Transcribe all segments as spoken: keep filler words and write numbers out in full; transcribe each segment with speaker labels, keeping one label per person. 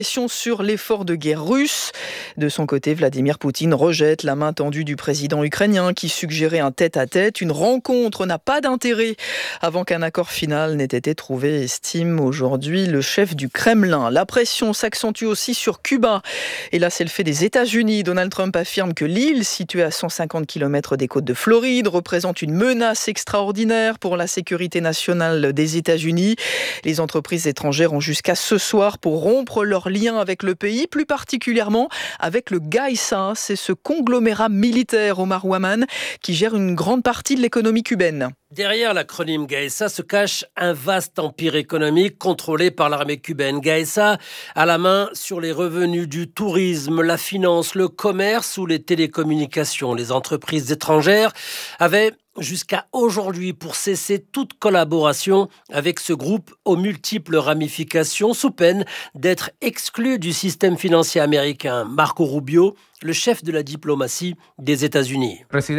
Speaker 1: Sur l'effort de guerre russe. De son côté, Vladimir Poutine rejette la main tendue du président ukrainien qui suggérait un tête-à-tête. Une rencontre n'a pas d'intérêt avant qu'un accord final n'ait été trouvé, estime aujourd'hui le chef du Kremlin. La pression s'accentue aussi sur Cuba. Et là, c'est le fait des États-Unis. Donald Trump affirme que l'île, située à cent cinquante kilomètres des côtes de Floride, représente une menace extraordinaire pour la sécurité nationale des États-Unis. Les entreprises étrangères ont jusqu'à ce soir pour rompre leur lien avec le pays, plus particulièrement avec le GAESA. C'est ce conglomérat militaire, Omar Ouaman, qui gère une grande partie de l'économie cubaine.
Speaker 2: Derrière l'acronyme GAESA se cache un vaste empire économique contrôlé par l'armée cubaine. GAESA a la main sur les revenus du tourisme, la finance, le commerce ou les télécommunications. Les entreprises étrangères avaient jusqu'à aujourd'hui pour cesser toute collaboration avec ce groupe aux multiples ramifications sous peine d'être exclu du système financier américain. Marco Rubio, le chef de la diplomatie des États-Unis.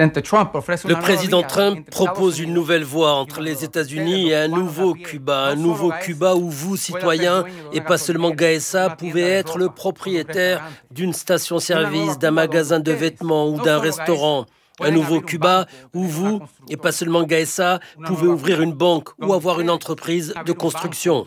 Speaker 2: Le président Trump propose une nouvelle voie entre les États-Unis et un nouveau Cuba. Un nouveau Cuba où vous, citoyens, et pas seulement GAESA, pouvez être le propriétaire d'une station-service, d'un magasin de vêtements ou d'un restaurant. Un nouveau Cuba où vous, et pas seulement GAESA, pouvez ouvrir une banque ou avoir une entreprise de construction.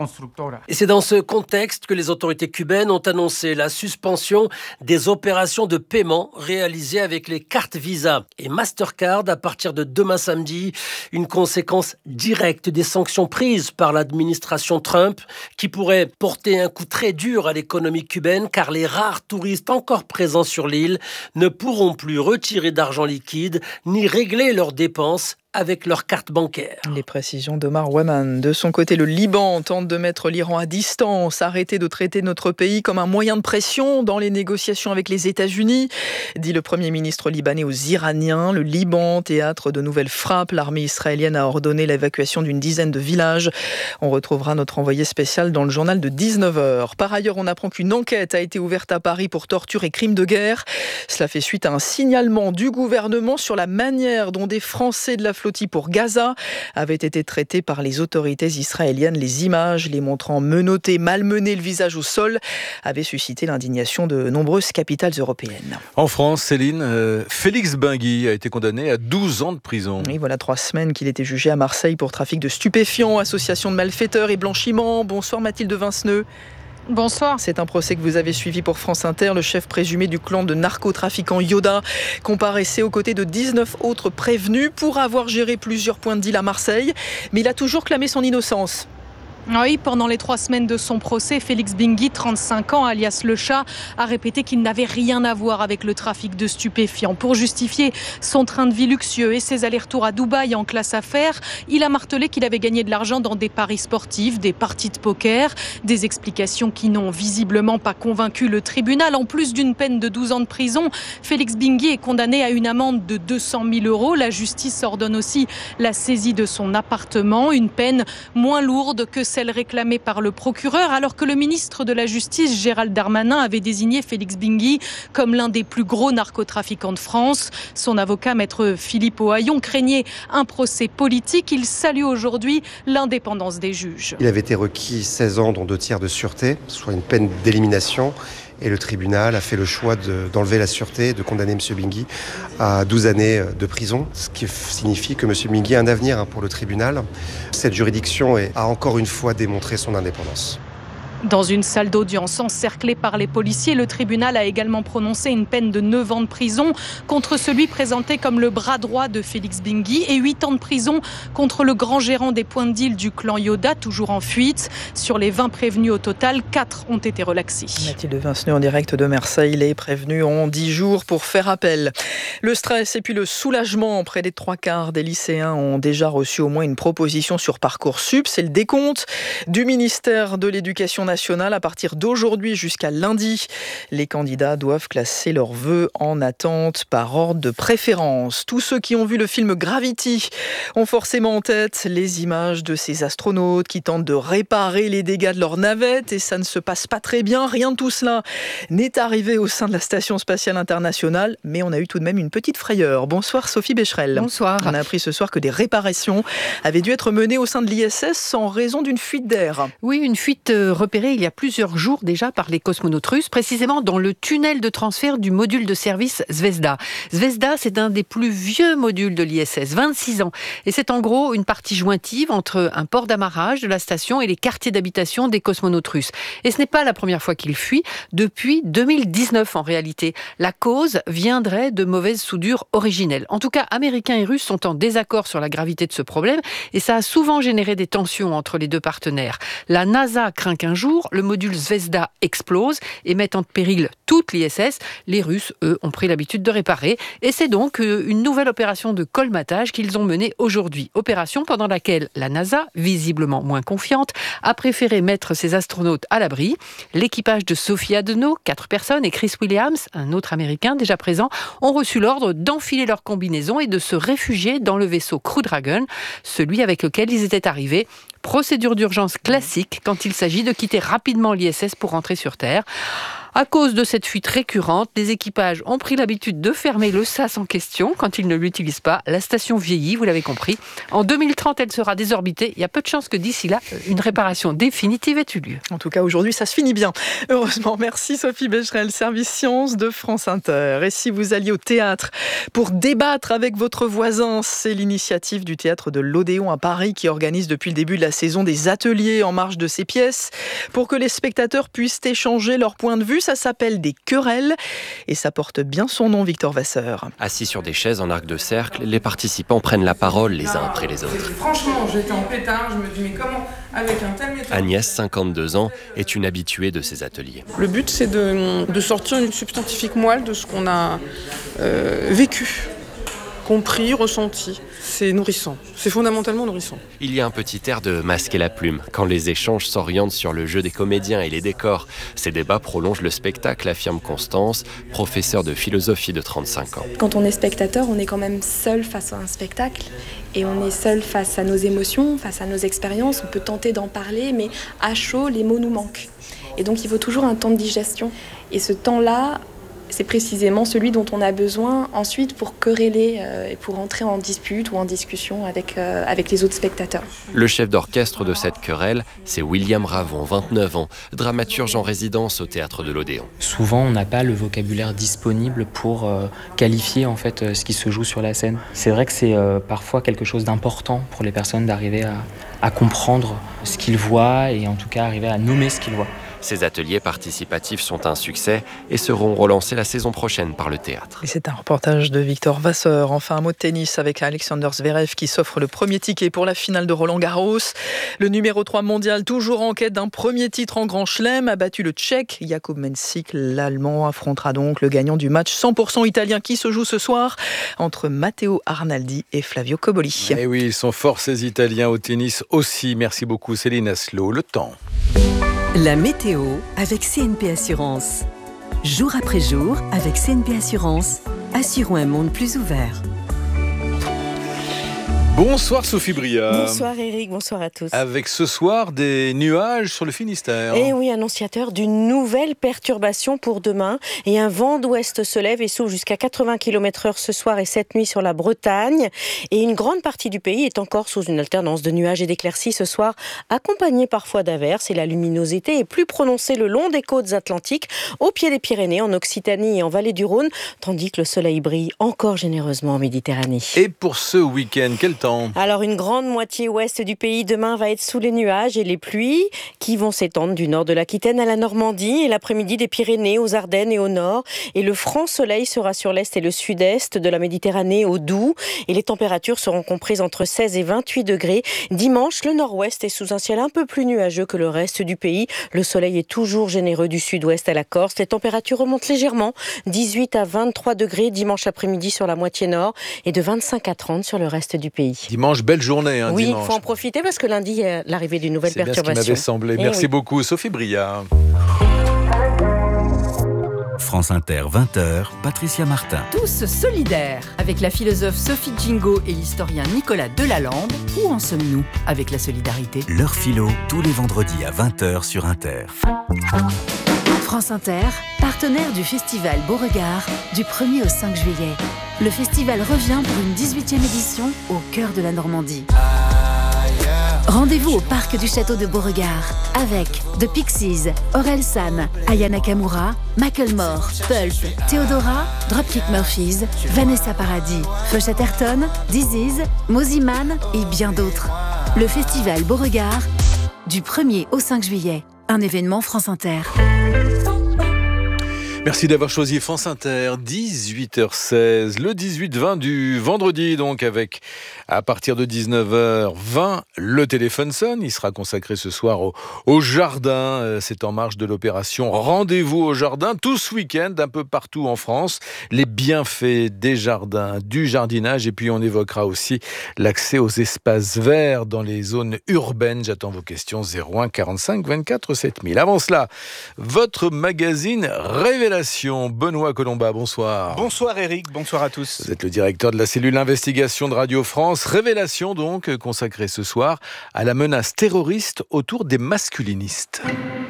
Speaker 2: Et c'est dans ce contexte que les autorités cubaines ont annoncé la suspension des opérations de paiement réalisées avec les cartes Visa et Mastercard à partir de demain samedi, une conséquence directe des sanctions prises par l'administration Trump qui pourrait porter un coup très dur à l'économie cubaine car les rares touristes encore présents sur l'île ne pourront plus retirer d'argent liquide ni régler leurs dépenses avec leur carte bancaire.
Speaker 1: Les précisions d'Omar Ouaman. De son côté, le Liban tente de mettre l'Iran à distance, arrêter de traiter notre pays comme un moyen de pression dans les négociations avec les États-Unis, dit le Premier ministre libanais aux Iraniens. Le Liban, théâtre de nouvelles frappes, l'armée israélienne a ordonné l'évacuation d'une dizaine de villages. On retrouvera notre envoyé spécial dans le journal de dix-neuf heures. Par ailleurs, on apprend qu'une enquête a été ouverte à Paris pour torture et crimes de guerre. Cela fait suite à un signalement du gouvernement sur la manière dont des Français de la flottille pour Gaza avaient été traités par les autorités israéliennes. Les images les montrant menottés, malmenés, le visage au sol, avaient suscité l'indignation de nombreuses capitales européennes.
Speaker 3: En France, Céline, euh, Félix Benguy a été condamné à douze ans de prison.
Speaker 1: Oui, voilà trois semaines qu'il était jugé à Marseille pour trafic de stupéfiants, association de malfaiteurs et blanchiment. Bonsoir Mathilde Vinceneux.
Speaker 4: Bonsoir.
Speaker 1: C'est un procès que vous avez suivi pour France Inter. Le chef présumé du clan de narcotrafiquants Yoda comparaissait aux côtés de dix-neuf autres prévenus pour avoir géré plusieurs points de deal à Marseille. Mais il a toujours clamé son innocence.
Speaker 4: Oui, pendant les trois semaines de son procès, Félix Benguy, trente-cinq ans, alias Le Chat, a répété qu'il n'avait rien à voir avec le trafic de stupéfiants. Pour justifier son train de vie luxueux et ses allers-retours à Dubaï en classe affaires, il a martelé qu'il avait gagné de l'argent dans des paris sportifs, des parties de poker, des explications qui n'ont visiblement pas convaincu le tribunal. En plus d'une peine de douze ans de prison, Félix Benguy est condamné à une amende de deux cent mille euros. La justice ordonne aussi la saisie de son appartement, une peine moins lourde que celle réclamée par le procureur, alors que le ministre de la Justice, Gérald Darmanin, avait désigné Félix Benguy comme l'un des plus gros narcotrafiquants de France. Son avocat, maître Philippe Ohaillon, craignait un procès politique. Il salue aujourd'hui l'indépendance des juges.
Speaker 5: Il avait été requis seize ans, dont deux tiers de sûreté, soit une peine d'élimination. Et le tribunal a fait le choix de, d'enlever la sûreté et de condamner M. Benguy à douze années de prison, ce qui signifie que M. Benguy a un avenir pour le tribunal. Cette juridiction a encore une fois démontré son indépendance.
Speaker 4: Dans une salle d'audience encerclée par les policiers, le tribunal a également prononcé une peine de neuf ans de prison contre celui présenté comme le bras droit de Félix Benguy et huit ans de prison contre le grand gérant des points de deal du clan Yoda, toujours en fuite. Sur les vingt prévenus au total, quatre ont été relaxés.
Speaker 1: Mathilde Vinceneux en direct de Marseille. Les prévenus ont dix jours pour faire appel. Le stress et puis le soulagement. Près des trois quarts des lycéens ont déjà reçu au moins une proposition sur Parcoursup. C'est le décompte du ministère de l'Éducation nationale à partir d'aujourd'hui jusqu'à lundi. Les candidats doivent classer leurs vœux en attente par ordre de préférence. Tous ceux qui ont vu le film Gravity ont forcément en tête les images de ces astronautes qui tentent de réparer les dégâts de leur navette et ça ne se passe pas très bien. Rien de tout cela n'est arrivé au sein de la Station spatiale internationale, mais on a eu tout de même une petite frayeur. Bonsoir Sophie Becherel.
Speaker 6: Bonsoir.
Speaker 1: On a appris ce soir que des réparations avaient dû être menées au sein de l'I S S en raison d'une fuite d'air.
Speaker 6: Oui, une fuite repérée repéré il y a plusieurs jours déjà par les cosmonautes russes, précisément dans le tunnel de transfert du module de service Zvezda. Zvezda, c'est un des plus vieux modules de l'I S S, vingt-six ans. Et c'est en gros une partie jointive entre un port d'amarrage de la station et les quartiers d'habitation des cosmonautes russes. Et ce n'est pas la première fois qu'ils fuient, depuis deux mille dix-neuf en réalité. La cause viendrait de mauvaises soudures originelles. En tout cas, Américains et Russes sont en désaccord sur la gravité de ce problème et ça a souvent généré des tensions entre les deux partenaires. La NASA craint qu'un jour, le module Zvezda explose et mette en péril toute l'I S S. Les Russes, eux, ont pris l'habitude de réparer. Et c'est donc une nouvelle opération de colmatage qu'ils ont menée aujourd'hui. Opération pendant laquelle la NASA, visiblement moins confiante, a préféré mettre ses astronautes à l'abri. L'équipage de Sophie Adenau, quatre personnes, et Chris Williams, un autre Américain déjà présent, ont reçu l'ordre d'enfiler leur combinaison et de se réfugier dans le vaisseau Crew Dragon, celui avec lequel ils étaient arrivés. Procédure d'urgence classique quand il s'agit de quitter rapidement l'I S S pour rentrer sur Terre. À cause de cette fuite récurrente, les équipages ont pris l'habitude de fermer le sas en question quand ils ne l'utilisent pas. La station vieillit, vous l'avez compris. En deux mille trente, elle sera désorbitée. Il y a peu de chances que d'ici là, une réparation définitive ait eu lieu.
Speaker 1: En tout cas, aujourd'hui, ça se finit bien. Heureusement, merci Sophie Becherel, service sciences de France Inter. Et si vous alliez au théâtre pour débattre avec votre voisin, c'est l'initiative du théâtre de l'Odéon à Paris qui organise depuis le début de la saison des ateliers en marge de ses pièces pour que les spectateurs puissent échanger leur point de vue. Ça s'appelle des querelles et ça porte bien son nom, Victor Vasseur.
Speaker 7: Assis sur des chaises en arc de cercle, les participants prennent la parole les uns après les autres.
Speaker 8: Franchement, j'étais en pétard, je me dis mais comment avec un tel méthode...
Speaker 7: Agnès, cinquante-deux ans, est une habituée de ces ateliers.
Speaker 8: Le but, c'est de, de sortir une substantifique moelle de ce qu'on a euh, vécu, compris, ressenti. C'est nourrissant, c'est fondamentalement nourrissant.
Speaker 7: Il y a un petit air de masquer la plume quand les échanges s'orientent sur le jeu des comédiens et les décors. Ces débats prolongent le spectacle, affirme Constance, professeure de philosophie de trente-cinq ans.
Speaker 9: Quand on est spectateur, on est quand même seul face à un spectacle et on est seul face à nos émotions, face à nos expériences. On peut tenter d'en parler, mais à chaud, les mots nous manquent. Et donc il faut toujours un temps de digestion. Et ce temps-là, c'est précisément celui dont on a besoin ensuite pour quereller euh, et pour entrer en dispute ou en discussion avec, euh, avec les autres spectateurs.
Speaker 7: Le chef d'orchestre de cette querelle, c'est William Ravon, vingt-neuf ans, dramaturge en résidence au théâtre de l'Odéon.
Speaker 10: Souvent, on n'a pas le vocabulaire disponible pour euh, qualifier en fait euh, ce qui se joue sur la scène. C'est vrai que c'est euh, parfois quelque chose d'important pour les personnes d'arriver à, à comprendre ce qu'ils voient et en tout cas arriver à nommer ce qu'ils voient.
Speaker 7: Ces ateliers participatifs sont un succès et seront relancés la saison prochaine par le théâtre.
Speaker 1: Et c'est un reportage de Victor Vasseur. Enfin, un mot de tennis avec Alexander Zverev qui s'offre le premier ticket pour la finale de Roland-Garros. Le numéro trois mondial, toujours en quête d'un premier titre en Grand Chelem, a battu le Tchèque Jakub Mensik. L'Allemand affrontera donc le gagnant du match cent pour cent italien qui se joue ce soir entre Matteo Arnaldi et Flavio Cobolli.
Speaker 3: Et oui, ils sont forts ces Italiens au tennis aussi. Merci beaucoup Céline Aslo. Le temps.
Speaker 11: La météo avec C N P Assurance. Jour après jour, avec C N P Assurance, assurons un monde plus ouvert.
Speaker 3: Bonsoir Sophie Bria.
Speaker 12: Bonsoir Eric, bonsoir à tous.
Speaker 3: Avec ce soir des nuages sur le Finistère.
Speaker 12: Et oui, annonciateur d'une nouvelle perturbation pour demain. Et un vent d'ouest se lève et souffle jusqu'à quatre-vingts kilomètres heure ce soir et cette nuit sur la Bretagne. Et une grande partie du pays est encore sous une alternance de nuages et d'éclaircies ce soir, accompagnée parfois d'averses. Et la luminosité est plus prononcée le long des côtes atlantiques, au pied des Pyrénées, en Occitanie et en vallée du Rhône, tandis que le soleil brille encore généreusement en Méditerranée.
Speaker 3: Et pour ce week-end, quel temps ?
Speaker 12: Alors une grande moitié ouest du pays demain va être sous les nuages et les pluies qui vont s'étendre du nord de l'Aquitaine à la Normandie et l'après-midi des Pyrénées aux Ardennes et au nord. Et le franc soleil sera sur l'est et le sud-est de la Méditerranée au Doubs. Et les températures seront comprises entre seize et vingt-huit degrés. Dimanche, le nord-ouest est sous un ciel un peu plus nuageux que le reste du pays. Le soleil est toujours généreux du sud-ouest à la Corse. Les températures remontent légèrement, dix-huit à vingt-trois degrés dimanche après-midi sur la moitié nord et de vingt-cinq à trente sur le reste du pays.
Speaker 3: Dimanche, belle journée. Hein,
Speaker 12: oui, il
Speaker 3: dimanche.
Speaker 12: faut en profiter parce que lundi, il y a l'arrivée d'une nouvelle
Speaker 3: C'est
Speaker 12: perturbation.
Speaker 3: C'est bien ce qui m'avait semblé.
Speaker 12: Et
Speaker 3: Merci
Speaker 12: oui.
Speaker 3: beaucoup, Sophie Bria.
Speaker 13: France Inter, vingt heures, Patricia Martin.
Speaker 14: Tous solidaires avec la philosophe Sophie Djingo et l'historien Nicolas Delalande. Où en sommes-nous avec la solidarité ?
Speaker 13: L'heure philo, tous les vendredis à vingt heures sur Inter.
Speaker 15: France Inter, partenaire du festival Beauregard du premier au cinq juillet. Le festival revient pour une dix-huitième édition au cœur de la Normandie.
Speaker 16: Ah, yeah.
Speaker 15: Rendez-vous au parc du château de Beauregard avec The Pixies, Orelsan, Aya Nakamura, Macklemore, Pulp, Theodora, Dropkick Murphys, Vanessa Paradis, Feu Chatterton, Disease, Moziman et bien d'autres. Le festival Beauregard du premier au cinq juillet. Un événement France Inter.
Speaker 3: Merci d'avoir choisi France Inter, dix-huit heures seize, le dix-huit vingt du vendredi, donc avec, à partir de dix-neuf heures vingt, le téléphone sonne. Il sera consacré ce soir au, au jardin. C'est en marge de l'opération Rendez-vous au jardin, tout ce week-end, un peu partout en France. Les bienfaits des jardins, du jardinage, et puis on évoquera aussi l'accès aux espaces verts dans les zones urbaines. J'attends vos questions, zéro un quarante-cinq vingt-quatre sept mille. Avant cela, votre magazine Révélation. Benoît Colomba, bonsoir.
Speaker 16: Bonsoir Eric, bonsoir à tous.
Speaker 3: Vous êtes le directeur de la cellule investigation de Radio France. Révélation donc, consacrée ce soir à la menace terroriste autour des masculinistes.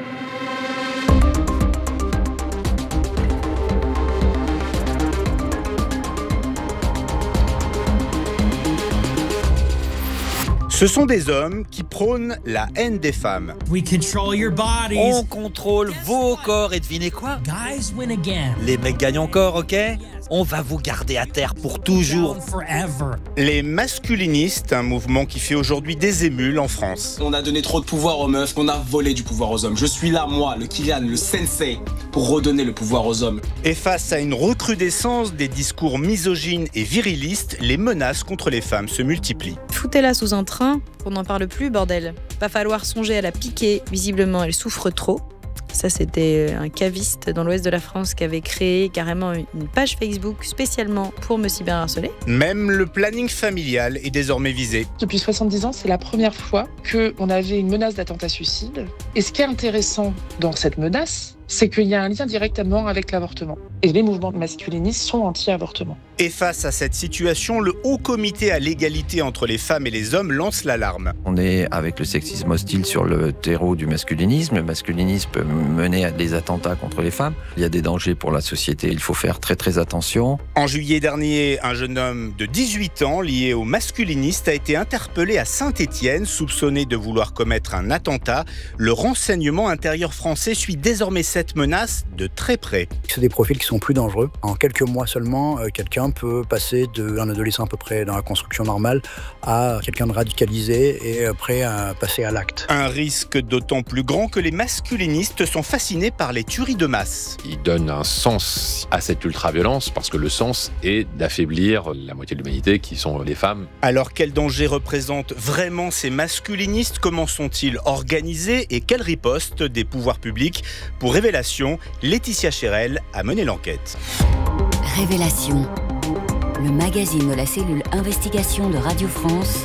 Speaker 16: Ce sont des hommes qui prônent la haine des femmes.
Speaker 17: We control your bodies.
Speaker 18: On contrôle vos corps et devinez quoi?
Speaker 17: Guys win again.
Speaker 18: Les mecs gagnent encore, ok? On va vous garder à terre pour toujours.
Speaker 16: Les masculinistes, un mouvement qui fait aujourd'hui des émules en France.
Speaker 19: On a donné trop de pouvoir aux meufs, on a volé du pouvoir aux hommes. Je suis là, moi, le Kylian, le sensei, pour redonner le pouvoir aux hommes.
Speaker 16: Et face à une recrudescence des discours misogynes et virilistes, les menaces contre les femmes se multiplient.
Speaker 20: Foutez-la sous un train, qu'on n'en parle plus, bordel. Va falloir songer à la piquer, visiblement elle souffre trop. Ça, c'était un caviste dans l'ouest de la France qui avait créé carrément une page Facebook spécialement pour me cyberharceler.
Speaker 16: Même le planning familial est désormais visé.
Speaker 21: Depuis soixante-dix ans, c'est la première fois qu'on avait une menace d'attentat suicide. Et ce qui est intéressant dans cette menace, c'est qu'il y a un lien directement avec l'avortement. Et les mouvements masculinistes sont anti-avortement.
Speaker 16: Et face à cette situation, le Haut Comité à l'égalité entre les femmes et les hommes lance l'alarme.
Speaker 22: On est avec le sexisme hostile sur le terreau du masculinisme. Le masculinisme peut mener à des attentats contre les femmes. Il y a des dangers pour la société, il faut faire très très attention.
Speaker 16: En juillet dernier, un jeune homme de dix-huit ans lié aux masculinistes a été interpellé à Saint-Étienne, soupçonné de vouloir commettre un attentat. Le renseignement intérieur français suit désormais cette menace de très près.
Speaker 23: C'est des profils qui sont plus dangereux. En quelques mois seulement, quelqu'un peut passer d'un adolescent à peu près dans la construction normale à quelqu'un de radicalisé et prêt à passer à l'acte.
Speaker 16: Un risque d'autant plus grand que les masculinistes sont fascinés par les tueries de masse.
Speaker 24: Ils donnent un sens à cette ultra-violence parce que le sens est d'affaiblir la moitié de l'humanité qui sont les femmes.
Speaker 16: Alors quel danger représentent vraiment ces masculinistes? Comment sont-ils organisés et quelle riposte des pouvoirs publics? Pour Révélation, Laetitia Chérel a mené l'enquête.
Speaker 15: Révélation, le magazine de la cellule investigation de Radio France,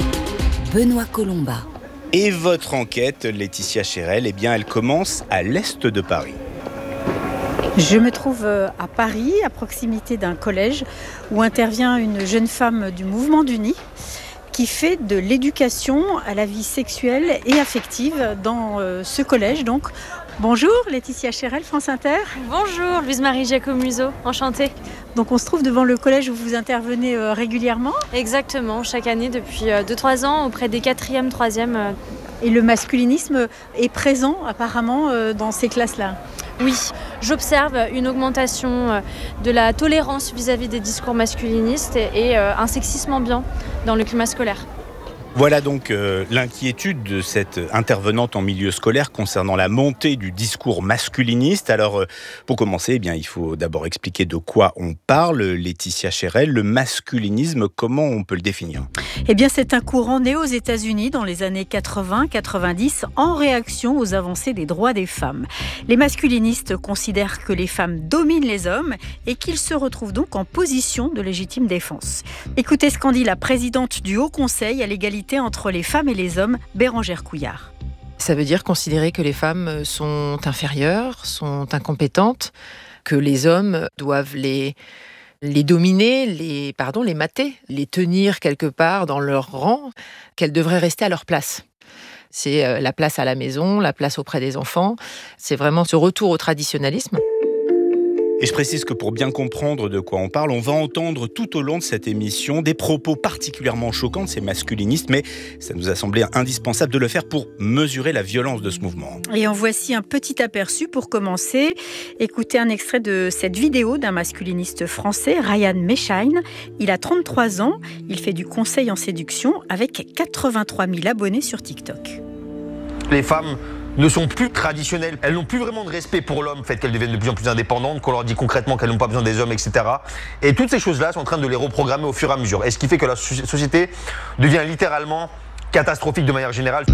Speaker 15: Benoît Colomba.
Speaker 16: Et votre enquête, Laetitia Chérel, eh bien, elle commence à l'est de Paris.
Speaker 25: Je me trouve à Paris, à proximité d'un collège, où intervient une jeune femme du mouvement d'Uni qui fait de l'éducation à la vie sexuelle et affective dans ce collège. Donc, bonjour, Laetitia Chérel, France Inter.
Speaker 26: Bonjour, Louise-Marie Jacob-Museau, enchantée.
Speaker 25: Donc on se trouve devant le collège où vous intervenez euh, régulièrement?
Speaker 26: Exactement, chaque année depuis deux trois ans auprès des quatrième, troisième. Euh...
Speaker 25: Et le masculinisme est présent apparemment euh, dans ces classes-là?
Speaker 26: Oui, j'observe une augmentation de la tolérance vis-à-vis des discours masculinistes et euh, un sexisme ambiant dans le climat scolaire.
Speaker 16: Voilà donc euh, l'inquiétude de cette intervenante en milieu scolaire concernant la montée du discours masculiniste. Alors, euh, pour commencer, eh bien, il faut d'abord expliquer de quoi on parle. Laetitia Chérel, le masculinisme, comment on peut le définir?
Speaker 25: Eh bien, c'est un courant né aux États-Unis dans les années quatre-vingts quatre-vingt-dix en réaction aux avancées des droits des femmes. Les masculinistes considèrent que les femmes dominent les hommes et qu'ils se retrouvent donc en position de légitime défense. Écoutez ce qu'en dit la présidente du Haut Conseil à l'égalité entre les femmes et les hommes, Bérangère Couillard.
Speaker 27: Ça veut dire considérer que les femmes sont inférieures, sont incompétentes, que les hommes doivent les, les dominer, les, pardon, les mater, les tenir quelque part dans leur rang, qu'elles devraient rester à leur place. C'est la place à la maison, la place auprès des enfants. C'est vraiment ce retour au traditionnalisme.
Speaker 16: Et je précise que pour bien comprendre de quoi on parle, on va entendre tout au long de cette émission des propos particulièrement choquants de ces masculinistes, mais ça nous a semblé indispensable de le faire pour mesurer la violence de ce mouvement.
Speaker 25: Et en voici un petit aperçu pour commencer. Écoutez un extrait de cette vidéo d'un masculiniste français, Ryan Mechain. Il a trente-trois ans, il fait du conseil en séduction avec quatre-vingt-trois mille abonnés sur TikTok.
Speaker 2: Les femmes ne sont plus traditionnelles, elles n'ont plus vraiment de respect pour l'homme, le fait qu'elles deviennent de plus en plus indépendantes, qu'on leur dit concrètement qu'elles n'ont pas besoin des hommes, et cetera. Et toutes ces choses-là sont en train de les reprogrammer au fur et à mesure. Et ce qui fait que la société devient littéralement catastrophique de manière générale.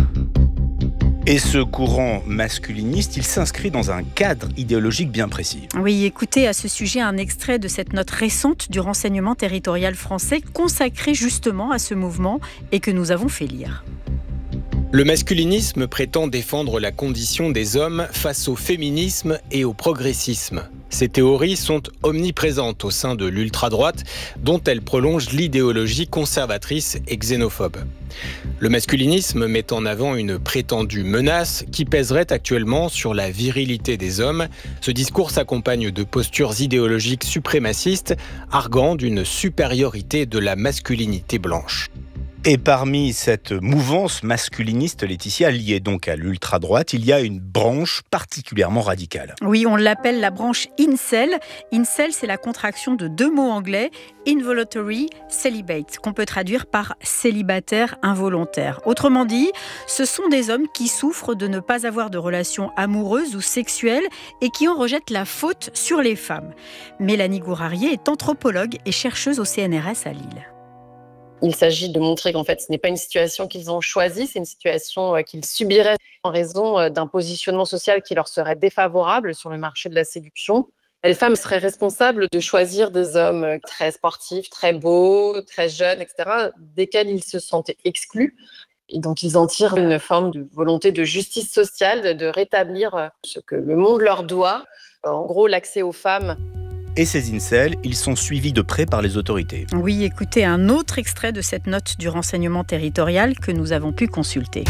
Speaker 16: Et ce courant masculiniste, il s'inscrit dans un cadre idéologique bien précis.
Speaker 25: Oui, écoutez à ce sujet un extrait de cette note récente du renseignement territorial français consacrée justement à ce mouvement et que nous avons fait lire.
Speaker 4: Le masculinisme prétend défendre la condition des hommes face au féminisme et au progressisme. Ces théories sont omniprésentes au sein de l'ultra-droite, dont elles prolongent l'idéologie conservatrice et xénophobe. Le masculinisme met en avant une prétendue menace qui pèserait actuellement sur la virilité des hommes. Ce discours s'accompagne de postures idéologiques suprémacistes, arguant d'une supériorité de la masculinité blanche.
Speaker 16: Et parmi cette mouvance masculiniste, Laetitia, liée donc à l'ultra-droite, il y a une branche particulièrement radicale.
Speaker 25: Oui, on l'appelle la branche incel. Incel, c'est la contraction de deux mots anglais, involuntary celibate, qu'on peut traduire par célibataire involontaire. Autrement dit, ce sont des hommes qui souffrent de ne pas avoir de relations amoureuses ou sexuelles et qui en rejettent la faute sur les femmes. Mélanie Gourarier est anthropologue et chercheuse au C N R S à Lille.
Speaker 5: Il s'agit de montrer qu'en fait, ce n'est pas une situation qu'ils ont choisie, c'est une situation qu'ils subiraient en raison d'un positionnement social qui leur serait défavorable sur le marché de la séduction. Les femmes seraient responsables de choisir des hommes très sportifs, très beaux, très jeunes, et cetera, desquels ils se sentaient exclus. Et donc, ils en tirent une forme de volonté de justice sociale, de rétablir ce que le monde leur doit. En gros, l'accès aux femmes.
Speaker 16: Et ces incels, ils sont suivis de près par les autorités.
Speaker 25: Oui, écoutez un autre extrait de cette note du renseignement territorial que nous avons pu consulter.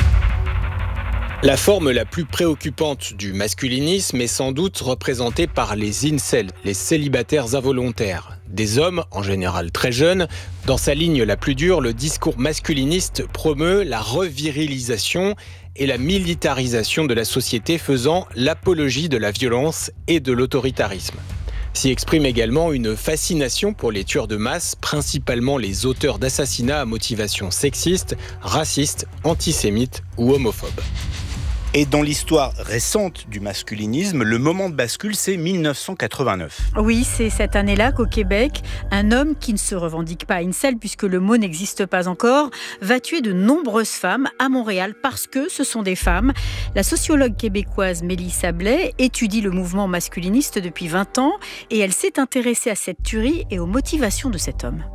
Speaker 4: La forme la plus préoccupante du masculinisme est sans doute représentée par les incels, les célibataires involontaires. Des hommes, en général très jeunes. Dans sa ligne la plus dure, le discours masculiniste promeut la revirilisation et la militarisation de la société, faisant l'apologie de la violence et de l'autoritarisme. S'y exprime également une fascination pour les tueurs de masse, principalement les auteurs d'assassinats à motivation sexiste, raciste, antisémite ou homophobe.
Speaker 16: Et dans l'histoire récente du masculinisme, le moment de bascule, c'est mille neuf cent quatre-vingt-neuf.
Speaker 25: Oui, c'est cette année-là qu'au Québec, un homme qui ne se revendique pas incel, puisque le mot n'existe pas encore, va tuer de nombreuses femmes à Montréal parce que ce sont des femmes. La sociologue québécoise Mélissa Blais étudie le mouvement masculiniste depuis vingt ans et elle s'est intéressée à cette tuerie et aux motivations de cet homme.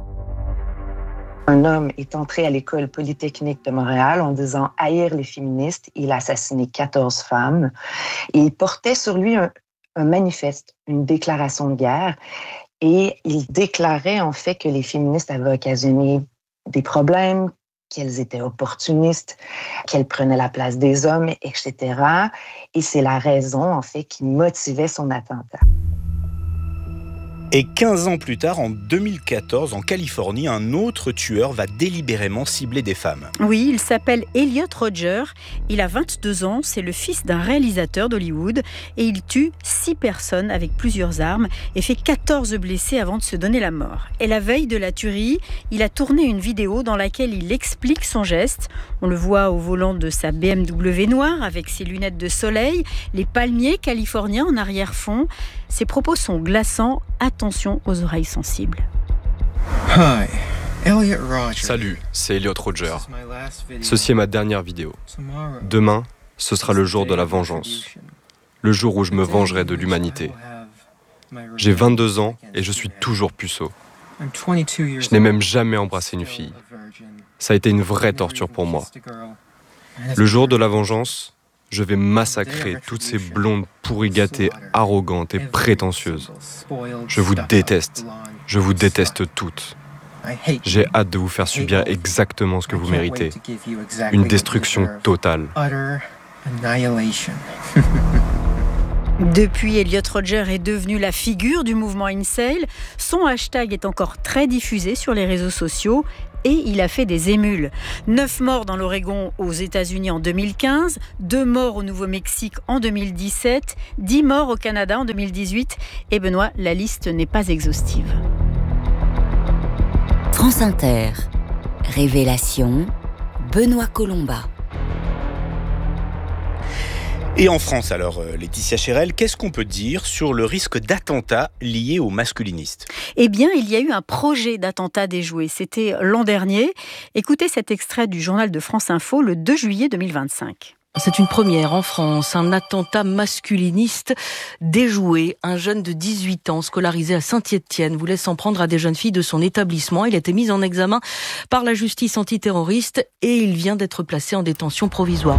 Speaker 6: Un homme est entré à l'école polytechnique de Montréal en disant haïr les féministes. Il a assassiné quatorze femmes. Et il portait sur lui un, un manifeste, une déclaration de guerre. Et il déclarait en fait que les féministes avaient occasionné des problèmes, qu'elles étaient opportunistes, qu'elles prenaient la place des hommes, et cetera. Et c'est la raison en fait qui motivait son attentat.
Speaker 16: Et quinze ans plus tard, en deux mille quatorze, en Californie, un autre tueur va délibérément cibler des femmes.
Speaker 25: Oui, il s'appelle Elliot Rodger. Il a vingt-deux ans, c'est le fils d'un réalisateur d'Hollywood et il tue six personnes avec plusieurs armes et fait quatorze blessés avant de se donner la mort. Et la veille de la tuerie, il a tourné une vidéo dans laquelle il explique son geste. On le voit au volant de sa B M W noire avec ses lunettes de soleil, les palmiers californiens en arrière-fond. Ses propos sont glaçants. Attention aux oreilles sensibles.
Speaker 8: Hi, Elliot Rodger.
Speaker 9: Salut, c'est Elliot Rodger. Ceci est ma dernière vidéo. Demain, ce sera le jour de la vengeance. Le jour où je me vengerai de l'humanité. J'ai vingt-deux ans et je suis toujours puceau. Je n'ai même jamais embrassé une fille. Ça a été une vraie torture pour moi. Le jour de la vengeance, je vais massacrer toutes ces blondes pourries gâtées, arrogantes et prétentieuses. Je vous déteste. Je vous déteste toutes. J'ai hâte de vous faire subir exactement ce que vous méritez. Une destruction totale.
Speaker 25: Depuis, Elliot Rodger est devenu la figure du mouvement incel. Son hashtag est encore très diffusé sur les réseaux sociaux et il a fait des émules. Neuf morts dans l'Oregon aux États-Unis en deux mille quinze, deux morts au Nouveau-Mexique en deux mille dix-sept, dix morts au Canada en deux mille dix-huit. Et Benoît, la liste n'est pas exhaustive.
Speaker 1: France Inter, Révélation, Benoît Colomba.
Speaker 16: Et en France alors, Laetitia Chérel, qu'est-ce qu'on peut dire sur le risque d'attentat lié aux masculinistes ?
Speaker 25: Eh bien, il y a eu un projet d'attentat déjoué. C'était l'an dernier. Écoutez cet extrait du journal de France Info le deux juillet deux mille vingt-cinq.
Speaker 7: C'est une première en France, un attentat masculiniste déjoué. Un jeune de dix-huit ans, scolarisé à Saint-Étienne, voulait s'en prendre à des jeunes filles de son établissement. Il a été mis en examen par la justice antiterroriste et il vient d'être placé en détention provisoire.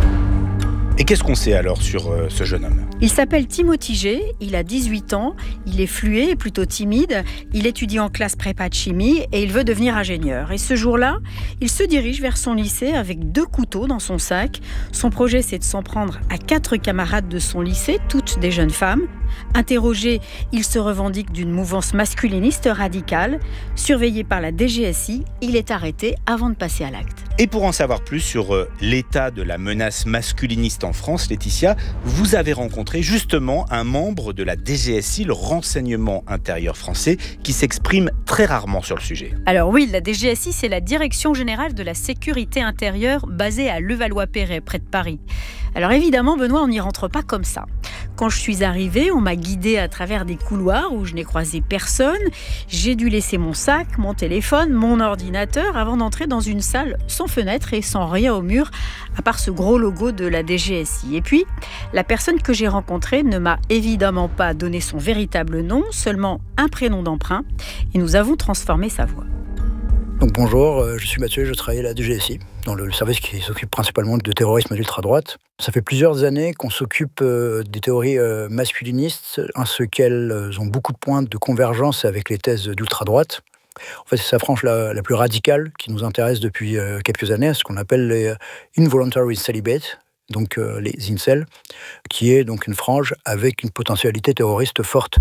Speaker 16: Et qu'est-ce qu'on sait alors sur euh, ce jeune homme ?
Speaker 25: Il s'appelle Timothy G, il a dix-huit ans, il est fluet et plutôt timide, il étudie en classe prépa de chimie et il veut devenir ingénieur. Et ce jour-là, il se dirige vers son lycée avec deux couteaux dans son sac. Son projet, c'est de s'en prendre à quatre camarades de son lycée, toutes des jeunes femmes. Interrogé, il se revendique d'une mouvance masculiniste radicale. Surveillé par la D G S I, il est arrêté avant de passer à l'acte.
Speaker 16: Et pour en savoir plus sur euh, l'état de la menace masculiniste en France, Laetitia, vous avez rencontré justement un membre de la D G S I, le renseignement intérieur français, qui s'exprime très rarement sur le sujet.
Speaker 25: Alors oui, la D G S I, c'est la Direction Générale de la Sécurité Intérieure, basée à Levallois-Perret, près de Paris. Alors évidemment, Benoît, on n'y rentre pas comme ça. Quand je suis arrivée, on m'a guidée à travers des couloirs où je n'ai croisé personne. J'ai dû laisser mon sac, mon téléphone, mon ordinateur avant d'entrer dans une salle sans fenêtre et sans rien au mur, à part ce gros logo de la D G S I. Et puis, la personne que j'ai rencontrée ne m'a évidemment pas donné son véritable nom, seulement un prénom d'emprunt, et nous avons transformé sa voix.
Speaker 23: Donc bonjour, je suis Mathieu, je travaille à la D G S I, dans le service qui s'occupe principalement de terrorisme d'ultra-droite. Ça fait plusieurs années qu'on s'occupe des théories masculinistes, en ce qu'elles ont beaucoup de points de convergence avec les thèses d'ultra-droite. En fait, c'est sa frange la, la plus radicale qui nous intéresse depuis quelques années, ce qu'on appelle les involuntary celibate, donc les incels, qui est donc une frange avec une potentialité terroriste forte.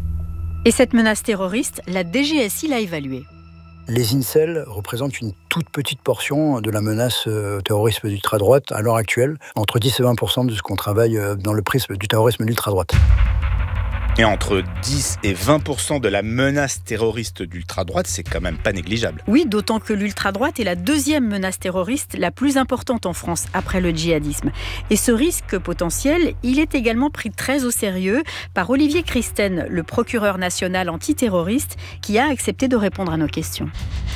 Speaker 25: Et cette menace terroriste, la D G S I l'a évaluée.
Speaker 23: Les incels représentent une toute petite portion de la menace euh, terrorisme d'ultra-droite à l'heure actuelle, entre dix et vingt pour cent de ce qu'on travaille euh, dans le prisme du terrorisme d'ultra-droite.
Speaker 16: Et entre dix et vingt pour cent de la menace terroriste d'ultra-droite, c'est quand même pas négligeable.
Speaker 25: Oui, d'autant que l'ultra-droite est la deuxième menace terroriste la plus importante en France, après le djihadisme. Et ce risque potentiel, il est également pris très au sérieux par Olivier Christen, le procureur national antiterroriste, qui a accepté de répondre à nos questions.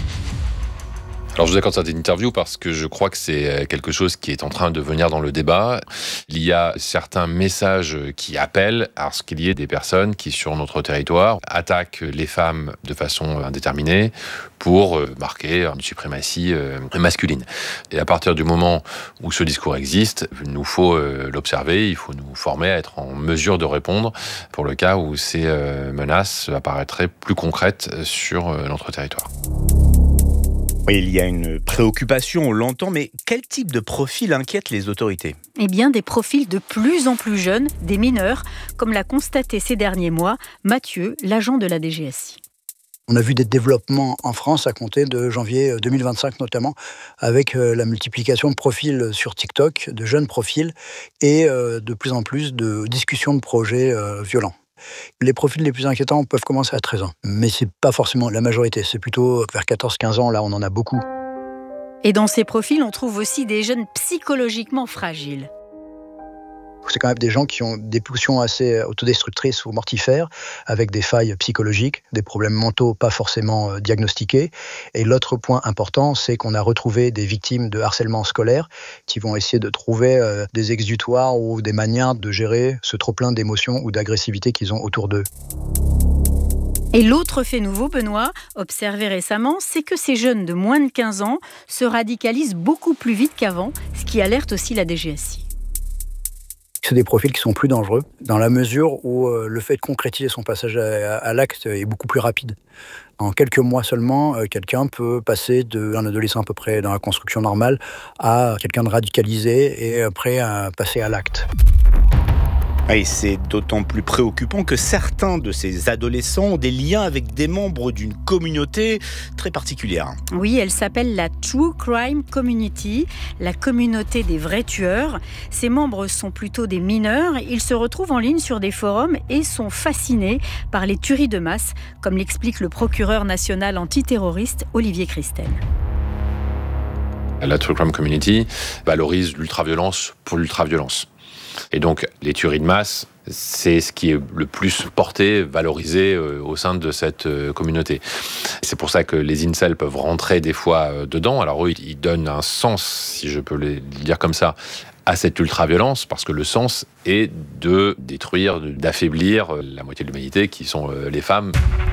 Speaker 24: Alors je vous accorde cette interview parce que je crois que c'est quelque chose qui est en train de venir dans le débat. Il y a certains messages qui appellent à ce qu'il y ait des personnes qui, sur notre territoire, attaquent les femmes de façon indéterminée pour marquer une suprématie masculine. Et à partir du moment où ce discours existe, il nous faut l'observer, il faut nous former à être en mesure de répondre pour le cas où ces menaces apparaîtraient plus concrètes sur notre territoire.
Speaker 16: Oui, il y a une préoccupation, on l'entend, mais quel type de profil inquiète les autorités ?
Speaker 25: Eh bien, des profils de plus en plus jeunes, des mineurs, comme l'a constaté ces derniers mois Mathieu, l'agent de la D G S I.
Speaker 23: On a vu des développements en France à compter de janvier deux mille vingt-cinq notamment, avec la multiplication de profils sur TikTok, de jeunes profils, et de plus en plus de discussions de projets violents. Les profils les plus inquiétants peuvent commencer à treize ans, mais c'est pas forcément la majorité, c'est plutôt vers quatorze quinze ans, là on en a beaucoup.
Speaker 25: Et dans ces profils, on trouve aussi des jeunes psychologiquement fragiles.
Speaker 23: C'est quand même des gens qui ont des pulsions assez autodestructrices ou mortifères, avec des failles psychologiques, des problèmes mentaux pas forcément diagnostiqués. Et l'autre point important, c'est qu'on a retrouvé des victimes de harcèlement scolaire qui vont essayer de trouver des exutoires ou des manières de gérer ce trop-plein d'émotions ou d'agressivité qu'ils ont autour d'eux.
Speaker 25: Et l'autre fait nouveau, Benoît, observé récemment, c'est que ces jeunes de moins de quinze ans se radicalisent beaucoup plus vite qu'avant, ce qui alerte aussi la D G S I.
Speaker 23: C'est des profils qui sont plus dangereux, dans la mesure où euh, le fait de concrétiser son passage à, à l'acte est beaucoup plus rapide. En quelques mois seulement, euh, quelqu'un peut passer d'un adolescent à peu près dans la construction normale à quelqu'un de radicalisé et prêt à passer à l'acte.
Speaker 16: Et c'est d'autant plus préoccupant que certains de ces adolescents ont des liens avec des membres d'une communauté très particulière.
Speaker 25: Oui, elle s'appelle la True Crime Community, la communauté des vrais tueurs. Ses membres sont plutôt des mineurs. Ils se retrouvent en ligne sur des forums et sont fascinés par les tueries de masse, comme l'explique le procureur national antiterroriste Olivier Christel.
Speaker 24: La True Crime Community valorise l'ultraviolence pour l'ultraviolence. Et donc, les tueries de masse, c'est ce qui est le plus porté, valorisé euh, au sein de cette euh, communauté. C'est pour ça que les incels peuvent rentrer des fois euh, dedans. Alors eux, ils donnent un sens, si je peux le dire comme ça, à cette ultra-violence, parce que le sens est de détruire, d'affaiblir euh, la moitié de l'humanité, qui sont euh, les femmes.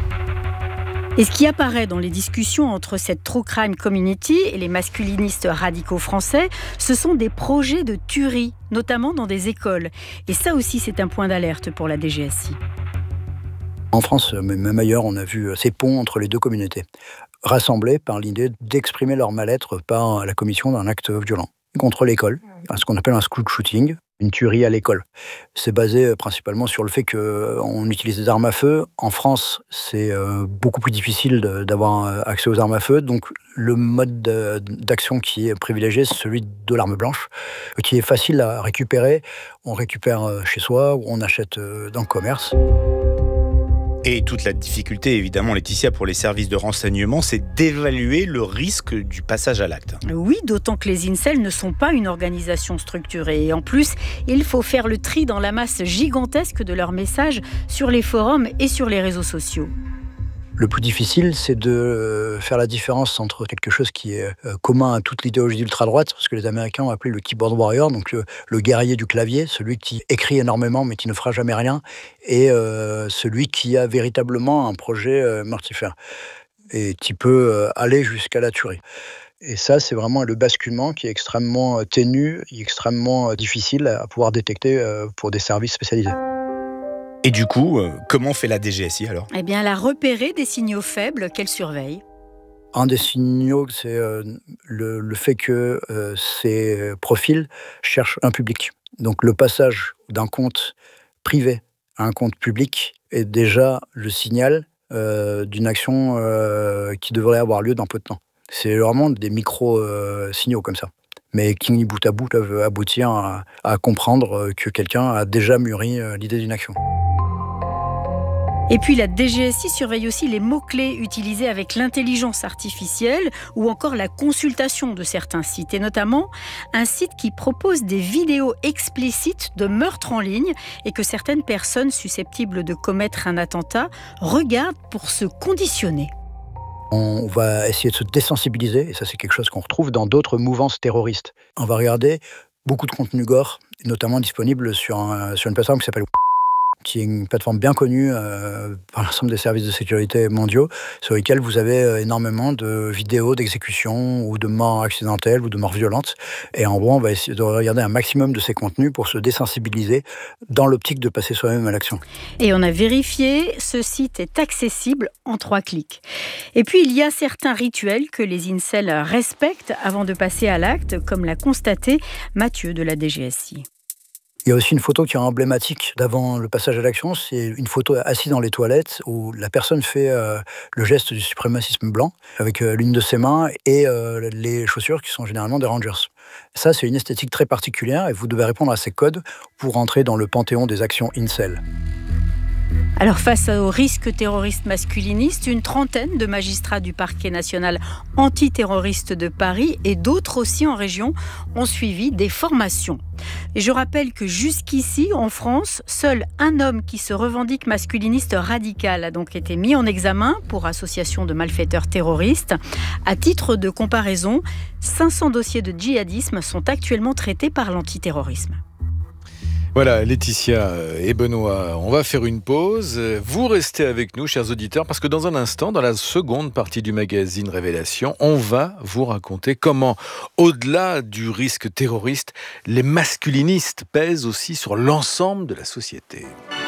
Speaker 25: Et ce qui apparaît dans les discussions entre cette True Crime Community et les masculinistes radicaux français, ce sont des projets de tuerie, notamment dans des écoles. Et ça aussi, c'est un point d'alerte pour la D G S I.
Speaker 23: En France, mais même ailleurs, on a vu ces ponts entre les deux communautés, rassemblés par l'idée d'exprimer leur mal-être par la commission d'un acte violent contre l'école, ce qu'on appelle un school shooting, une tuerie à l'école. C'est basé principalement sur le fait qu'on utilise des armes à feu. En France, c'est beaucoup plus difficile d'avoir accès aux armes à feu. Donc, le mode d'action qui est privilégié, c'est celui de l'arme blanche, qui est facile à récupérer. On récupère chez soi ou on achète dans le commerce.
Speaker 16: Et toute la difficulté, évidemment, Laetitia, pour les services de renseignement, c'est d'évaluer le risque du passage à l'acte.
Speaker 25: Oui, d'autant que les incels ne sont pas une organisation structurée. Et en plus, il faut faire le tri dans la masse gigantesque de leurs messages sur les forums et sur les réseaux sociaux.
Speaker 23: Le plus difficile, c'est de faire la différence entre quelque chose qui est commun à toute l'idéologie d'ultra-droite, parce que les Américains ont appelé le keyboard warrior, donc le, le guerrier du clavier, celui qui écrit énormément mais qui ne fera jamais rien, et euh, celui qui a véritablement un projet euh, mortifère, et qui peut euh, aller jusqu'à la tuerie. Et ça, c'est vraiment le basculement qui est extrêmement ténu, extrêmement difficile à pouvoir détecter euh, pour des services spécialisés.
Speaker 16: Et du coup, euh, comment fait la D G S I alors ?
Speaker 25: Eh bien, elle a repéré des signaux faibles qu'elle surveille.
Speaker 23: Un des signaux, c'est euh, le, le fait que euh, ces profils cherchent un public. Donc le passage d'un compte privé à un compte public est déjà le signal euh, d'une action euh, qui devrait avoir lieu dans peu de temps. C'est vraiment des micro-signaux euh, comme ça, mais qui, mis bout à bout, peuvent aboutir à, à comprendre que quelqu'un a déjà mûri euh, l'idée d'une action.
Speaker 25: Et puis la D G S I surveille aussi les mots-clés utilisés avec l'intelligence artificielle ou encore la consultation de certains sites, et notamment un site qui propose des vidéos explicites de meurtres en ligne et que certaines personnes susceptibles de commettre un attentat regardent pour se conditionner.
Speaker 23: On va essayer de se désensibiliser, et ça c'est quelque chose qu'on retrouve dans d'autres mouvances terroristes. On va regarder beaucoup de contenu gore, notamment disponible sur, un, sur une plateforme qui s'appelle qui est une plateforme bien connue euh, par l'ensemble des services de sécurité mondiaux, sur lesquels vous avez euh, énormément de vidéos d'exécutions ou de morts accidentelles ou de morts violentes. Et en gros, on va essayer de regarder un maximum de ces contenus pour se désensibiliser dans l'optique de passer soi-même à l'action.
Speaker 25: Et on a vérifié, ce site est accessible en trois clics. Et puis, il y a certains rituels que les incels respectent avant de passer à l'acte, comme l'a constaté Mathieu de la D G S I.
Speaker 23: Il y a aussi une photo qui est emblématique d'avant le passage à l'action. C'est une photo assise dans les toilettes où la personne fait euh, le geste du suprémacisme blanc avec euh, l'une de ses mains et euh, les chaussures qui sont généralement des Rangers. Ça, c'est une esthétique très particulière et vous devez répondre à ces codes pour entrer dans le panthéon des actions incel.
Speaker 25: Alors face au risque terroriste masculiniste, une trentaine de magistrats du parquet national antiterroriste de Paris et d'autres aussi en région ont suivi des formations. Et je rappelle que jusqu'ici, en France, seul un homme qui se revendique masculiniste radical a donc été mis en examen pour association de malfaiteurs terroristes. À titre de comparaison, cinq cents dossiers de djihadisme sont actuellement traités par l'antiterrorisme.
Speaker 3: Voilà, Laetitia et Benoît, on va faire une pause. Vous restez avec nous, chers auditeurs, parce que dans un instant, dans la seconde partie du magazine Révélation, on va vous raconter comment, au-delà du risque terroriste, les masculinistes pèsent aussi sur l'ensemble de la société.